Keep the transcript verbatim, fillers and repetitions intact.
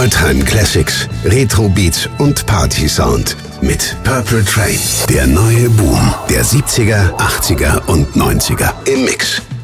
All-Time Classics, Retro Beats und Party Sound mit Purple Train. Der neue Boom der siebziger, achtziger und neunziger im Mix.